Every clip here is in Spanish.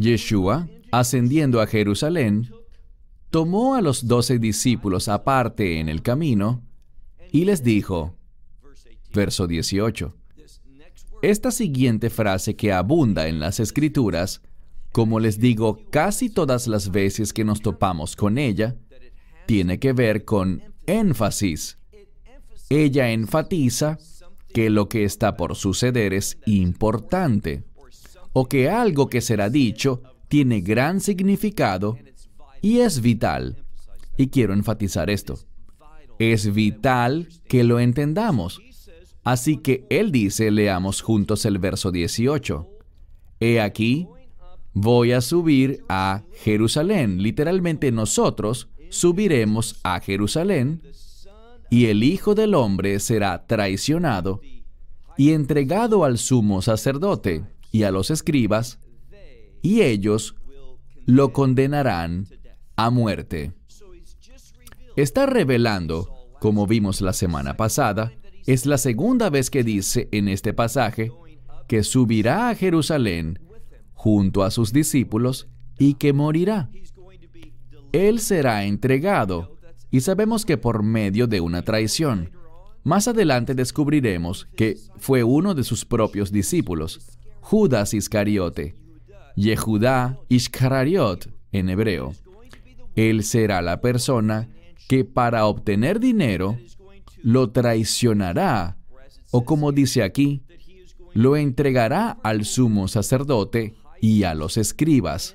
Yeshua, ascendiendo a Jerusalén, tomó a los 12 discípulos aparte en el camino y les dijo, verso 18, esta siguiente frase que abunda en las Escrituras, como les digo casi todas las veces que nos topamos con ella, tiene que ver con énfasis. Ella enfatiza que lo que está por suceder es importante, o que algo que será dicho tiene gran significado y es vital. Y quiero enfatizar esto. Es vital que lo entendamos. Así que él dice, leamos juntos el verso 18. He aquí, voy a subir a Jerusalén. Literalmente nosotros subiremos a Jerusalén y el Hijo del Hombre será traicionado y entregado al sumo sacerdote y a los escribas, y ellos lo condenarán a muerte. Está revelando, como vimos la semana pasada, es la segunda vez que dice en este pasaje que subirá a Jerusalén junto a sus discípulos y que morirá. Él será entregado, y sabemos que por medio de una traición. Más adelante descubriremos que fue uno de sus propios discípulos, Judas Iscariote, Yehudá Iscariot en hebreo. Él será la persona que para obtener dinero lo traicionará, o como dice aquí, lo entregará al sumo sacerdote y a los escribas,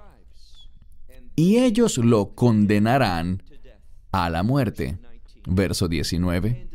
y ellos lo condenarán a la muerte. Verso 19.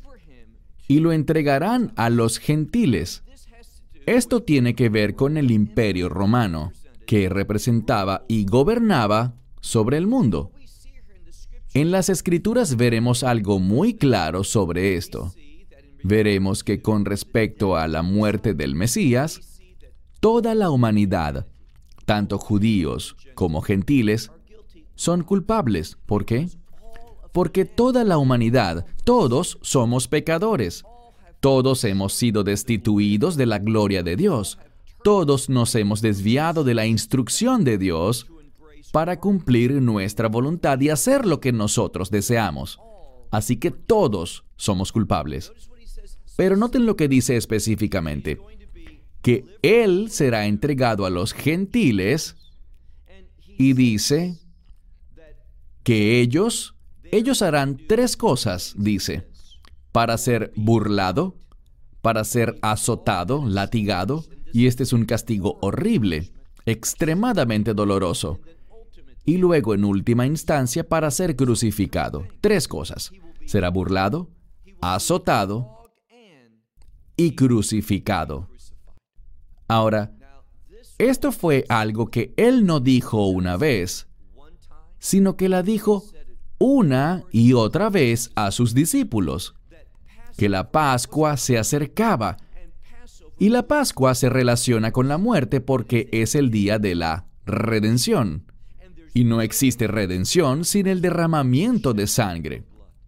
Y lo entregarán a los gentiles. Esto tiene que ver con el imperio romano, que representaba y gobernaba sobre el mundo. En las Escrituras veremos algo muy claro sobre esto. Veremos que con respecto a la muerte del Mesías, toda la humanidad, tanto judíos como gentiles, son culpables. ¿Por qué? Porque toda la humanidad, todos somos pecadores. Todos hemos sido destituidos de la gloria de Dios. Todos nos hemos desviado de la instrucción de Dios para cumplir nuestra voluntad y hacer lo que nosotros deseamos. Así que todos somos culpables. Pero noten lo que dice específicamente, que Él será entregado a los gentiles, y dice que ellos harán 3 cosas, dice, para ser burlado, para ser azotado, latigado, y este es un castigo horrible, extremadamente doloroso, y luego en última instancia para ser crucificado. 3 cosas, será burlado, azotado y crucificado. Ahora, esto fue algo que Él no dijo una vez, sino que la dijo una y otra vez a sus discípulos, que la Pascua se acercaba, y la Pascua se relaciona con la muerte porque es el día de la redención, y no existe redención sin el derramamiento de sangre.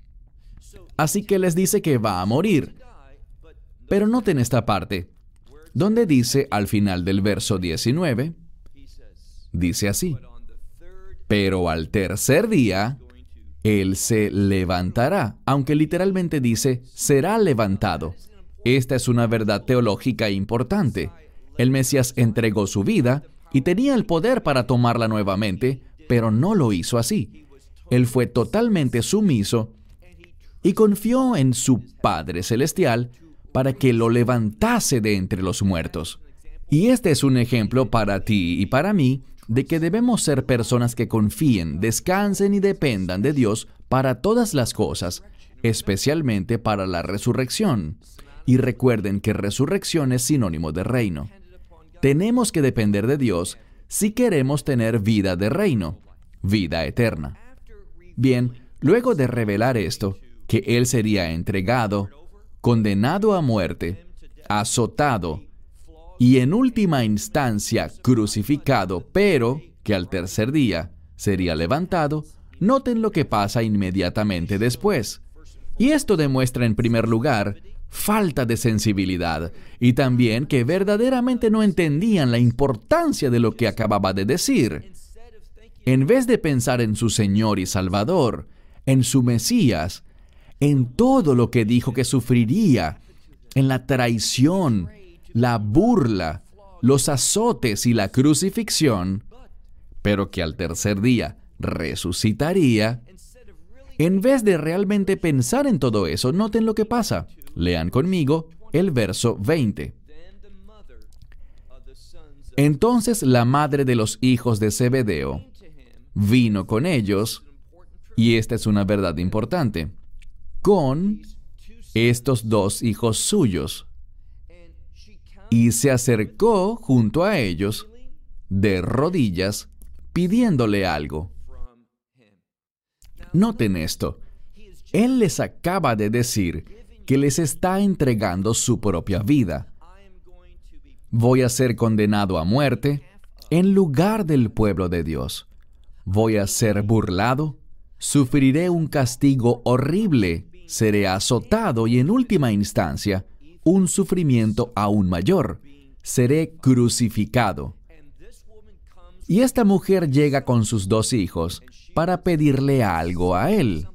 Así que les dice que va a morir. Pero noten esta parte, donde dice al final del verso 19, dice así, pero al tercer día, Él se levantará, aunque literalmente dice, será levantado. Esta es una verdad teológica importante. El Mesías entregó su vida y tenía el poder para tomarla nuevamente, pero no lo hizo así. Él fue totalmente sumiso y confió en su Padre Celestial para que lo levantase de entre los muertos. Y este es un ejemplo para ti y para mí de que debemos ser personas que confíen, descansen y dependan de Dios para todas las cosas, especialmente para la resurrección. Y recuerden que resurrección es sinónimo de reino. Tenemos que depender de Dios si queremos tener vida de reino, vida eterna. Bien, luego de revelar esto, que Él sería entregado, condenado a muerte, azotado y en última instancia crucificado, pero que al tercer día sería levantado, noten lo que pasa inmediatamente después. Y esto demuestra en primer lugar falta de sensibilidad y también que verdaderamente no entendían la importancia de lo que acababa de decir. En vez de pensar en su Señor y Salvador, en su Mesías, en todo lo que dijo que sufriría, en la traición, la burla, los azotes y la crucifixión, pero que al tercer día resucitaría, en vez de realmente pensar en todo eso, noten lo que pasa. Lean conmigo el verso 20. Entonces la madre de los hijos de Zebedeo vino con ellos, y esta es una verdad importante, con estos dos hijos suyos, y se acercó junto a ellos, de rodillas, pidiéndole algo. Noten esto. Él les acaba de decir que les está entregando su propia vida. Voy a ser condenado a muerte en lugar del pueblo de Dios. Voy a ser burlado, sufriré un castigo horrible, seré azotado y en última instancia, un sufrimiento aún mayor. Seré crucificado. Y esta mujer llega con sus dos hijos para pedirle algo a él.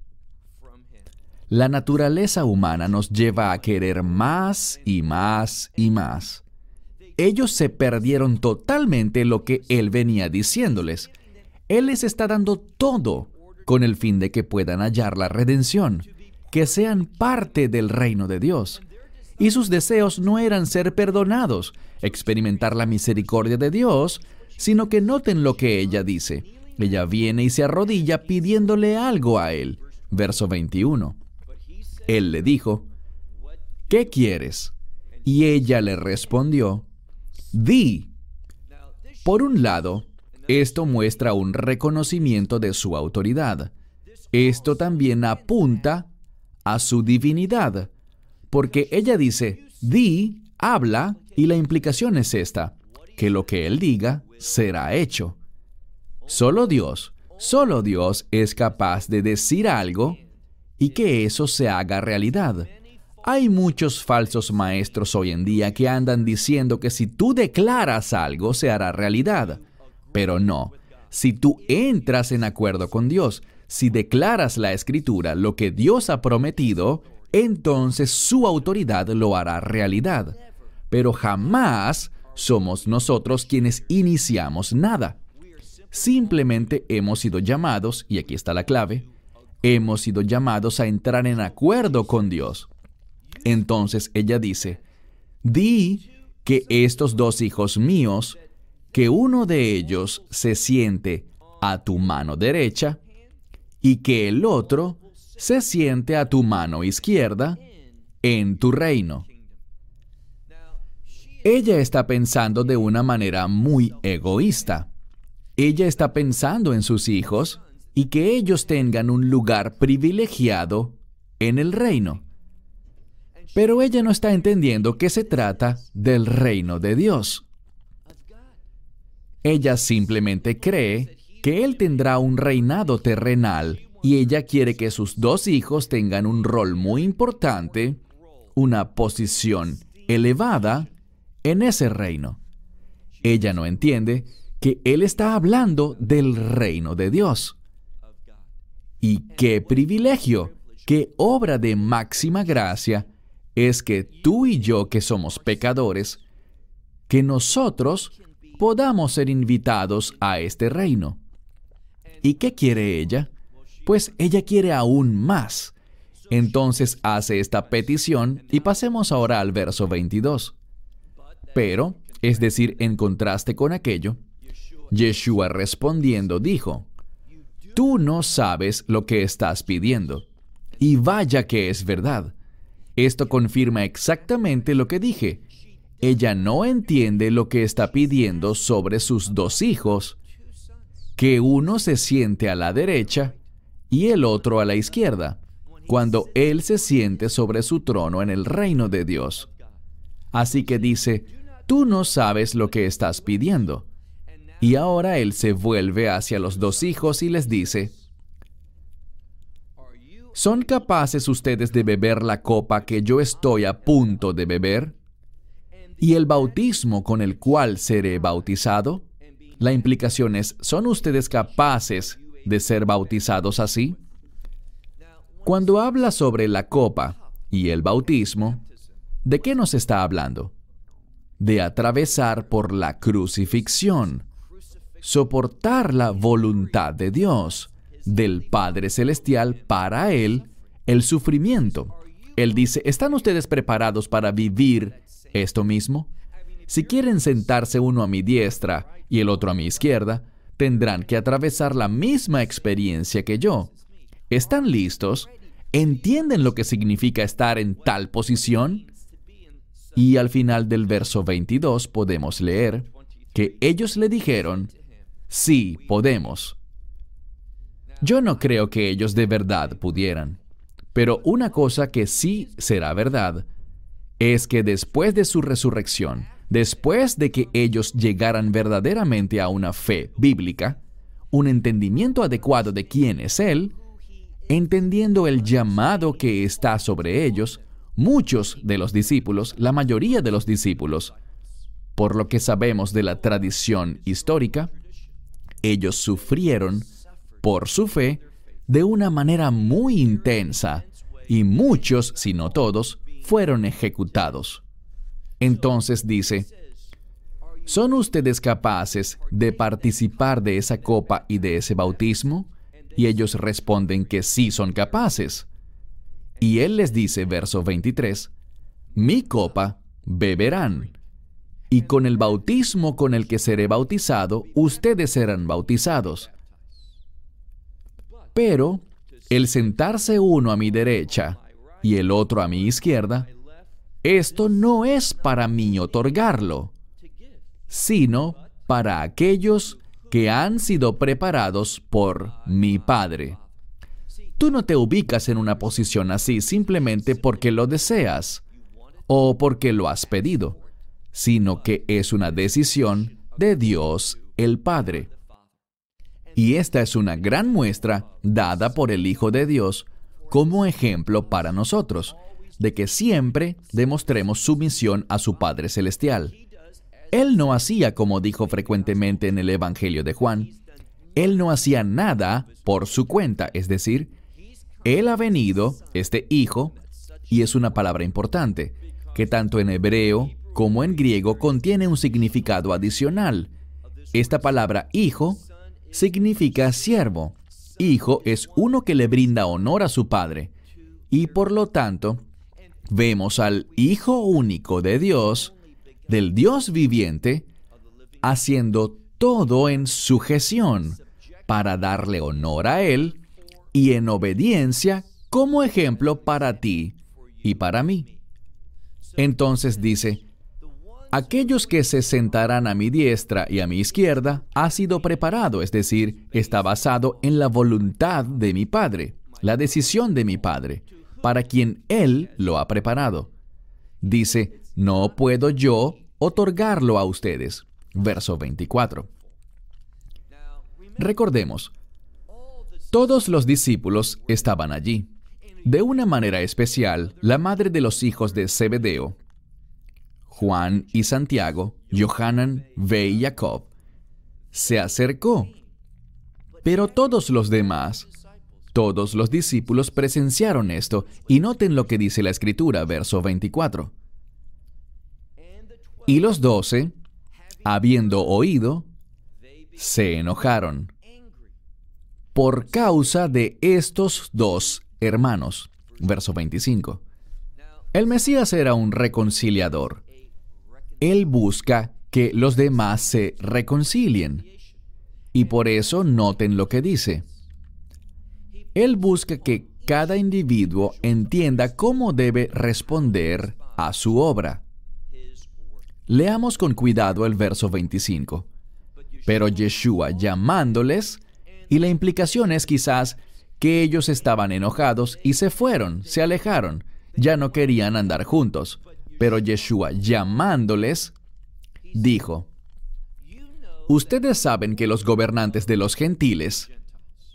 La naturaleza humana nos lleva a querer más y más y más. Ellos se perdieron totalmente lo que él venía diciéndoles. Él les está dando todo con el fin de que puedan hallar la redención, que sean parte del reino de Dios. Y sus deseos no eran ser perdonados, experimentar la misericordia de Dios, sino que noten lo que ella dice. Ella viene y se arrodilla pidiéndole algo a él. Verso 21. Él le dijo, ¿qué quieres? Y ella le respondió, di. Por un lado, esto muestra un reconocimiento de su autoridad. Esto también apunta a su divinidad, porque ella dice, di, habla, y la implicación es esta, que lo que él diga será hecho. Solo Dios es capaz de decir algo y que eso se haga realidad. Hay muchos falsos maestros hoy en día que andan diciendo que si tú declaras algo se hará realidad. Pero no, si tú entras en acuerdo con Dios, si declaras la Escritura, lo que Dios ha prometido, entonces su autoridad lo hará realidad. Pero jamás somos nosotros quienes iniciamos nada. Simplemente hemos sido llamados, y aquí está la clave, hemos sido llamados a entrar en acuerdo con Dios. Entonces ella dice, di que estos dos hijos míos, que uno de ellos se siente a tu mano derecha y que el otro se siente a tu mano izquierda en tu reino. Ella está pensando de una manera muy egoísta. Ella está pensando en sus hijos y que ellos tengan un lugar privilegiado en el reino. Pero ella no está entendiendo que se trata del reino de Dios. Ella simplemente cree que él tendrá un reinado terrenal y ella quiere que sus dos hijos tengan un rol muy importante, una posición elevada en ese reino. Ella no entiende que él está hablando del reino de Dios. Y qué privilegio, qué obra de máxima gracia es que tú y yo, que somos pecadores, que nosotros podamos ser invitados a este reino. ¿Y qué quiere ella? Pues ella quiere aún más. Entonces hace esta petición y pasemos ahora al verso 22. Pero, es decir, en contraste con aquello, Yeshua respondiendo dijo, tú no sabes lo que estás pidiendo. Y vaya que es verdad. Esto confirma exactamente lo que dije. Ella no entiende lo que está pidiendo sobre sus dos hijos, que uno se siente a la derecha y el otro a la izquierda, cuando él se siente sobre su trono en el reino de Dios. Así que dice, tú no sabes lo que estás pidiendo. Y ahora él se vuelve hacia los dos hijos y les dice, ¿son capaces ustedes de beber la copa que yo estoy a punto de beber? ¿Y el bautismo con el cual seré bautizado? La implicación es, ¿son ustedes capaces de ser bautizados así? Cuando habla sobre la copa y el bautismo, ¿de qué nos está hablando? De atravesar por la crucifixión, soportar la voluntad de Dios, del Padre Celestial para Él, el sufrimiento. Él dice, ¿están ustedes preparados para vivir esto mismo? Si quieren sentarse uno a mi diestra y el otro a mi izquierda, tendrán que atravesar la misma experiencia que yo. ¿Están listos? ¿Entienden lo que significa estar en tal posición? Y al final del verso 22 podemos leer que ellos le dijeron, sí, podemos. Yo no creo que ellos de verdad pudieran, pero una cosa que sí será verdad es que después de su resurrección, después de que ellos llegaran verdaderamente a una fe bíblica, un entendimiento adecuado de quién es Él, entendiendo el llamado que está sobre ellos, muchos de los discípulos, la mayoría de los discípulos, por lo que sabemos de la tradición histórica, ellos sufrieron por su fe de una manera muy intensa y muchos, si no todos, fueron ejecutados. Entonces dice, ¿son ustedes capaces de participar de esa copa y de ese bautismo? Y ellos responden que sí son capaces. Y Él les dice, verso 23, mi copa beberán, y con el bautismo con el que seré bautizado, ustedes serán bautizados. Pero el sentarse uno a mi derecha y el otro a mi izquierda, esto no es para mí otorgarlo, sino para aquellos que han sido preparados por mi Padre. Tú no te ubicas en una posición así simplemente porque lo deseas o porque lo has pedido, sino que es una decisión de Dios el Padre. Y esta es una gran muestra dada por el Hijo de Dios como ejemplo para nosotros, de que siempre demostremos sumisión a su Padre Celestial. Él no hacía como dijo frecuentemente en el Evangelio de Juan. Él no hacía nada por su cuenta, es decir, Él ha venido, este Hijo, y es una palabra importante, que tanto en hebreo como en griego contiene un significado adicional. Esta palabra Hijo significa siervo. Hijo es uno que le brinda honor a su Padre. Y por lo tanto, vemos al Hijo único de Dios, del Dios viviente, haciendo todo en sujeción para darle honor a Él y en obediencia como ejemplo para ti y para mí. Entonces dice, aquellos que se sentarán a mi diestra y a mi izquierda ha sido preparado, es decir, está basado en la voluntad de mi Padre, la decisión de mi Padre, para quien Él lo ha preparado. Dice, no puedo yo otorgarlo a ustedes. Verso 24. Recordemos, todos los discípulos estaban allí. De una manera especial, la madre de los hijos de Zebedeo, Juan y Santiago, Johanan, ve y Jacob, se acercó. Pero todos los demás, todos los discípulos presenciaron esto, y noten lo que dice la Escritura, verso 24. Y los 12, habiendo oído, se enojaron por causa de estos dos hermanos. Verso 25. El Mesías era un reconciliador. Él busca que los demás se reconcilien. Y por eso noten lo que dice. Él busca que cada individuo entienda cómo debe responder a su obra. Leamos con cuidado el verso 25. Pero Yeshua llamándoles, y la implicación es quizás que ellos estaban enojados y se fueron, se alejaron, ya no querían andar juntos. Pero Yeshua llamándoles, dijo, ustedes saben que los gobernantes de los gentiles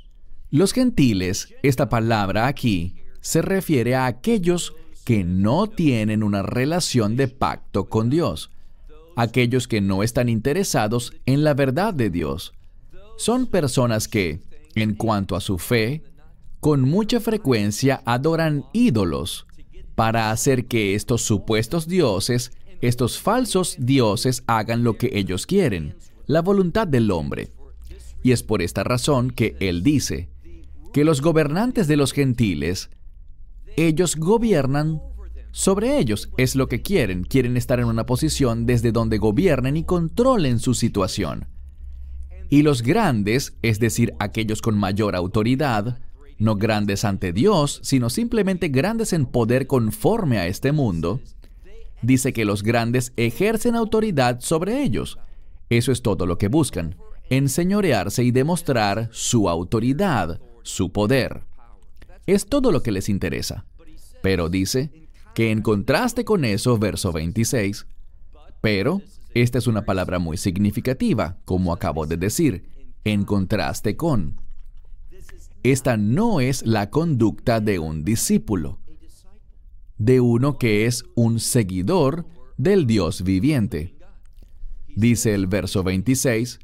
Los gentiles, esta palabra aquí, se refiere a aquellos que no tienen una relación de pacto con Dios, aquellos que no están interesados en la verdad de Dios. Son personas que, en cuanto a su fe, con mucha frecuencia adoran ídolos para hacer que estos supuestos dioses, estos falsos dioses, hagan lo que ellos quieren, la voluntad del hombre. Y es por esta razón que él dice que los gobernantes de los gentiles, ellos gobiernan sobre ellos. Es lo que quieren. Quieren estar en una posición desde donde gobiernen y controlen su situación. Y los grandes, es decir, aquellos con mayor autoridad, no grandes ante Dios, sino simplemente grandes en poder conforme a este mundo, dice que los grandes ejercen autoridad sobre ellos. Eso es todo lo que buscan, enseñorearse y demostrar su autoridad, su poder. Es todo lo que les interesa. Pero dice que en contraste con eso, verso 26, pero, esta es una palabra muy significativa, como acabo de decir, en contraste con. Esta no es la conducta de un discípulo, de uno que es un seguidor del Dios viviente. Dice el verso 26,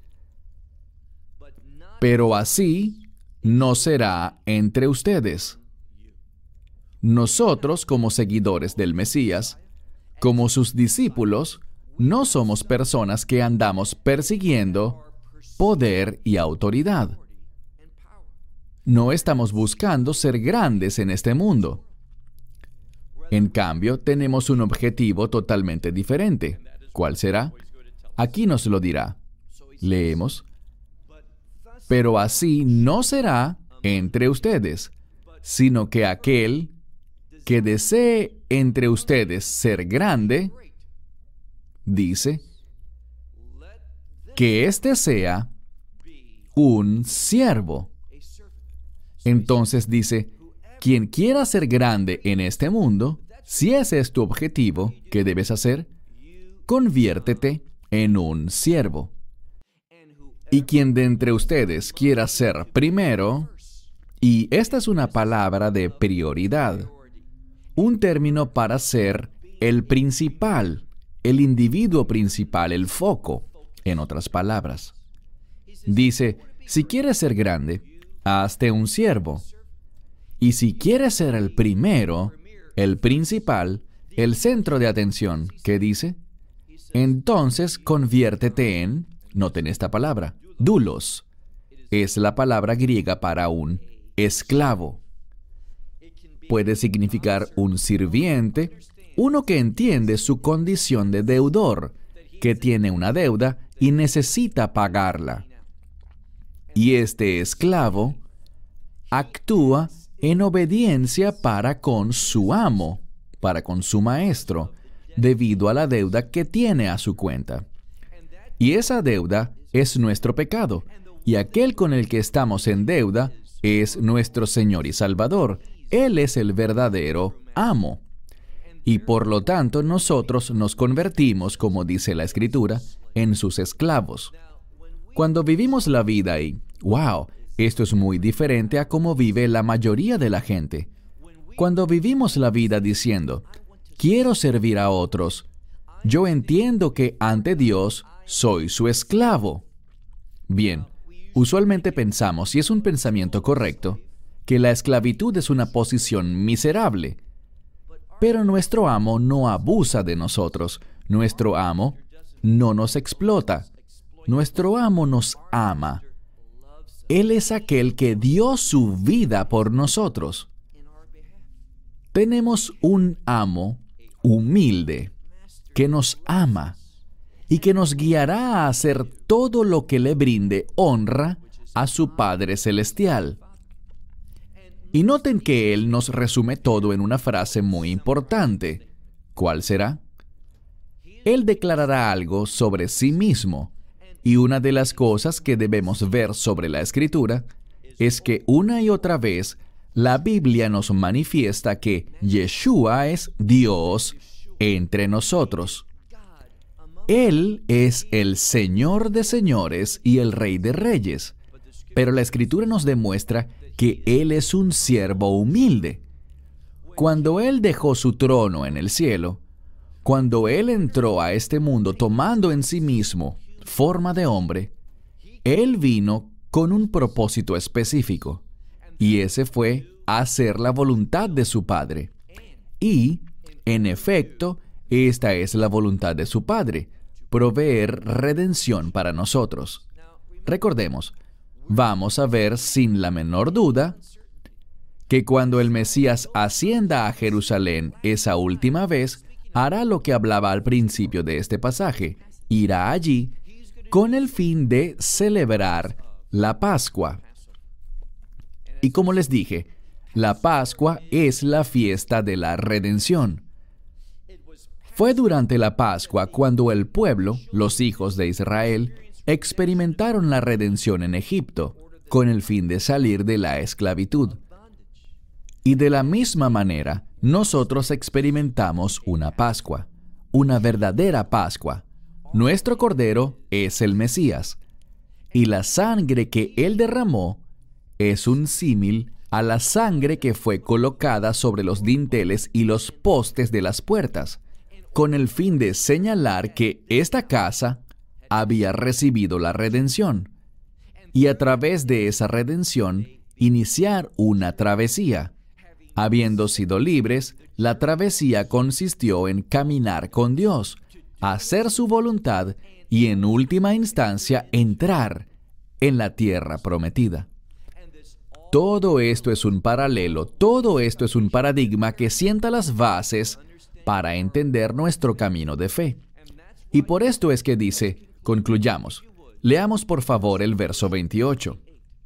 pero así no será entre ustedes. Nosotros, como seguidores del Mesías, como sus discípulos, no somos personas que andamos persiguiendo poder y autoridad. No estamos buscando ser grandes en este mundo. En cambio, tenemos un objetivo totalmente diferente. ¿Cuál será? Aquí nos lo dirá. Leemos. Pero así no será entre ustedes, sino que aquel que desee entre ustedes ser grande, dice, que éste sea un siervo. Entonces dice, quien quiera ser grande en este mundo, si ese es tu objetivo, ¿qué debes hacer? Conviértete en un siervo. Y quien de entre ustedes quiera ser primero, y esta es una palabra de prioridad, un término para ser el principal, el individuo principal, el foco, en otras palabras. Dice, si quieres ser grande, hazte un siervo. Y si quieres ser el primero, el principal, el centro de atención, ¿qué dice? Entonces conviértete en, noten esta palabra, doulos. Es la palabra griega para un esclavo. Puede significar un sirviente, uno que entiende su condición de deudor, que tiene una deuda y necesita pagarla. Y este esclavo actúa en obediencia para con su amo, para con su maestro, debido a la deuda que tiene a su cuenta. Y esa deuda es nuestro pecado, y aquel con el que estamos en deuda es nuestro Señor y Salvador. Él es el verdadero amo. Y por lo tanto nosotros nos convertimos, como dice la Escritura, en sus esclavos. Cuando vivimos la vida y, wow, esto es muy diferente a cómo vive la mayoría de la gente. Cuando vivimos la vida diciendo, quiero servir a otros, yo entiendo que ante Dios soy su esclavo. Bien, usualmente pensamos, y es un pensamiento correcto, que la esclavitud es una posición miserable. Pero nuestro amo no abusa de nosotros. Nuestro amo no nos explota. Nuestro amo nos ama. Él es aquel que dio su vida por nosotros. Tenemos un amo humilde que nos ama y que nos guiará a hacer todo lo que le brinde honra a su Padre Celestial. Y noten que Él nos resume todo en una frase muy importante. ¿Cuál será? Él declarará algo sobre sí mismo. Y una de las cosas que debemos ver sobre la Escritura es que una y otra vez la Biblia nos manifiesta que Yeshua es Dios entre nosotros. Él es el Señor de señores y el Rey de reyes. Pero la Escritura nos demuestra que Él es un siervo humilde. Cuando Él dejó su trono en el cielo, cuando Él entró a este mundo tomando en sí mismo forma de hombre, Él vino con un propósito específico, y ese fue hacer la voluntad de su Padre. Y, en efecto, esta es la voluntad de su Padre, proveer redención para nosotros. Recordemos, vamos a ver sin la menor duda que cuando el Mesías ascienda a Jerusalén esa última vez, hará lo que hablaba al principio de este pasaje. Irá allí con el fin de celebrar la Pascua. Y como les dije, la Pascua es la fiesta de la redención. Fue durante la Pascua cuando el pueblo, los hijos de Israel, experimentaron la redención en Egipto, con el fin de salir de la esclavitud. Y de la misma manera, nosotros experimentamos una Pascua, una verdadera Pascua. Nuestro Cordero es el Mesías, y la sangre que Él derramó es un símil a la sangre que fue colocada sobre los dinteles y los postes de las puertas, con el fin de señalar que esta casa había recibido la redención, y a través de esa redención iniciar una travesía. Habiendo sido libres, la travesía consistió en caminar con Dios, hacer su voluntad y en última instancia entrar en la tierra prometida. Todo esto es un paralelo, todo esto es un paradigma que sienta las bases para entender nuestro camino de fe. Y por esto es que dice, concluyamos. Leamos por favor el verso 28.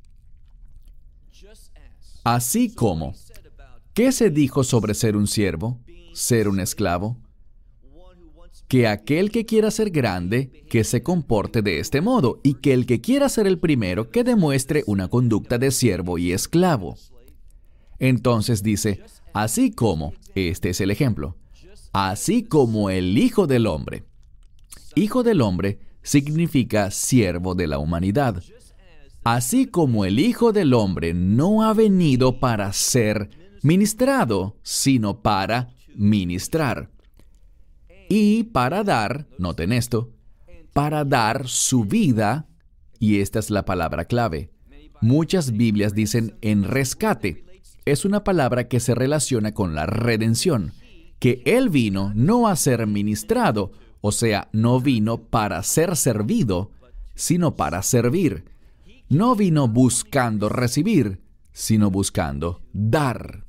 Así como, ¿qué se dijo sobre ser un siervo, ser un esclavo? Que aquel que quiera ser grande, que se comporte de este modo, y que el que quiera ser el primero, que demuestre una conducta de siervo y esclavo. Entonces dice, así como, este es el ejemplo, así como el Hijo del Hombre. Hijo del Hombre significa siervo de la humanidad. Así como el Hijo del Hombre no ha venido para ser ministrado, sino para ministrar. Y para dar, noten esto, para dar su vida, y esta es la palabra clave. Muchas Biblias dicen en rescate. Es una palabra que se relaciona con la redención, que Él vino no a ser ministrado, o sea, no vino para ser servido, sino para servir. No vino buscando recibir, sino buscando dar.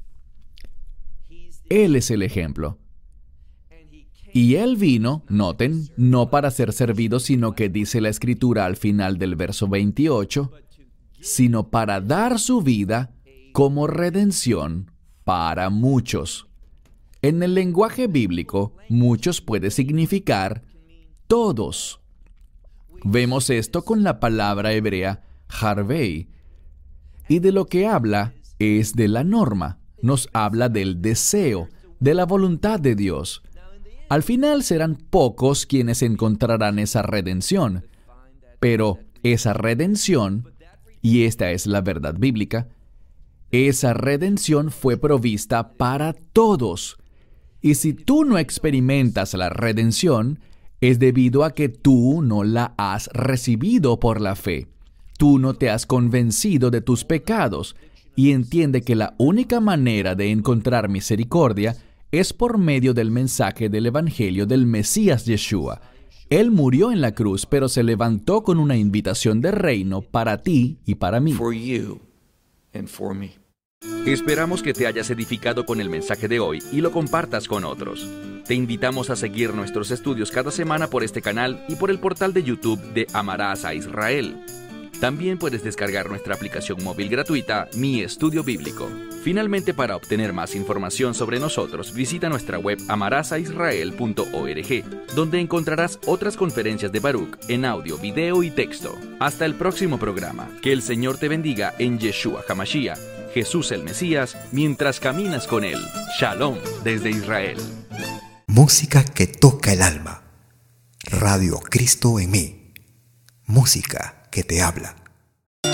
Él es el ejemplo. Y Él vino, noten, no para ser servido, sino que dice la Escritura al final del verso 28, sino para dar su vida como redención para muchos. En el lenguaje bíblico, muchos puede significar todos. Vemos esto con la palabra hebrea harvei, y de lo que habla es de la norma, nos habla del deseo, de la voluntad de Dios. Al final serán pocos quienes encontrarán esa redención, pero esa redención, y esta es la verdad bíblica, esa redención fue provista para todos. Y si tú no experimentas la redención, es debido a que tú no la has recibido por la fe. Tú no te has convencido de tus pecados y entiende que la única manera de encontrar misericordia es por medio del mensaje del Evangelio del Mesías Yeshua. Él murió en la cruz, pero se levantó con una invitación de reino para ti y para mí. For you and for me. Esperamos que te hayas edificado con el mensaje de hoy y lo compartas con otros. Te invitamos a seguir nuestros estudios cada semana por este canal y por el portal de YouTube de Amarás a Israel. También puedes descargar nuestra aplicación móvil gratuita, Mi Estudio Bíblico. Finalmente, para obtener más información sobre nosotros, visita nuestra web amarasaisrael.org, donde encontrarás otras conferencias de Baruch en audio, video y texto. Hasta el próximo programa. Que el Señor te bendiga en Yeshua HaMashiach, Jesús el Mesías, mientras caminas con Él. Shalom desde Israel. Música que toca el alma. Radio Cristo en mí. Música que te habla.